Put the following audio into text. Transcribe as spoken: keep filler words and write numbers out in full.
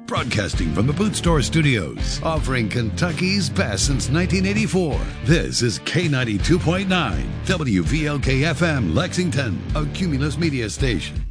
Broadcasting from the Boot Store Studios, offering Kentucky's best since nineteen eighty-four. This is K ninety-two point nine, W V L K F M, Lexington, a Cumulus media station.